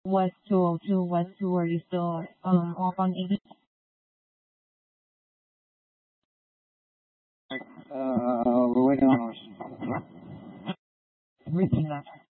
West 202, are you still off on 80? We're waiting on ours. Repeat that.